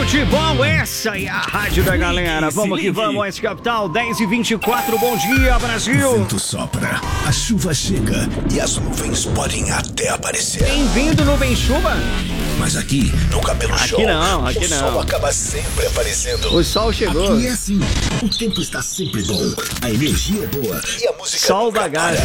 Futebol, essa é a rádio da galera. Vamos que vamos, S Capital 10h24. Bom dia, Brasil. O vento sopra, a chuva chega e as nuvens podem até aparecer. Bem-vindo, nuvem chuva. Mas aqui, no Cabelo Show, aqui o sol acaba sempre aparecendo. O sol chegou. Aqui é assim, o tempo está sempre bom, a energia é boa e a música sol bagaço.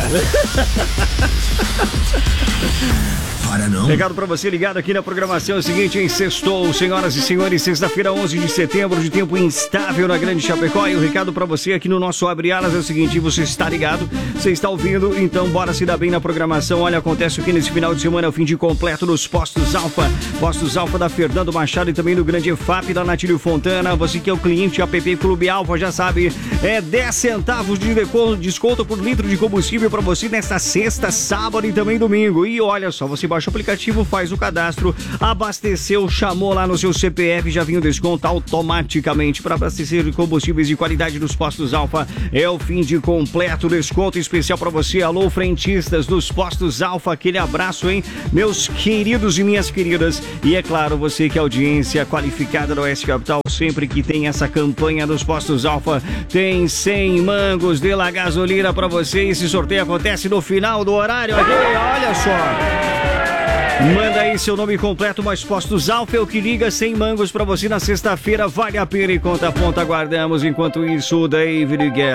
Para não. Obrigado pra você ligado aqui na programação. É o seguinte, hein? Sextou, senhoras e senhores, sexta-feira, 11 de setembro, de tempo instável na Grande Chapecó. E o recado pra você aqui no nosso Abre Alas é o seguinte, você está ligado, você está ouvindo, então bora se dar bem na programação. Olha, acontece aqui nesse final de semana, o fim de completo nos Postos Alfa. Postos Alfa da Fernando Machado e também do Grande EFAP da Natílio Fontana. Você que é o cliente APP Clube Alfa, já sabe, é 10 centavos de desconto por litro de combustível pra você nesta sexta, sábado e também domingo. E olha só, você baixa o aplicativo, faz o cadastro, abasteceu, chamou lá no seu CPF, já vinha o desconto automaticamente para abastecer combustíveis de qualidade dos Postos Alfa. É o fim de completo, desconto especial para você. Alô, frentistas dos Postos Alfa, aquele abraço, hein? Meus queridos e minhas queridas. E é claro, você que é audiência qualificada do S Capital, sempre que tem essa campanha dos Postos Alfa, tem 100 mangos de la gasolina para você. Esse sorteio acontece no final do horário aqui, olha só. Manda aí seu nome completo, mais Postos Alfa é o que liga, 100 mangos pra você na sexta-feira, vale a pena e conta a ponta, aguardamos. Enquanto isso, o David Guerra.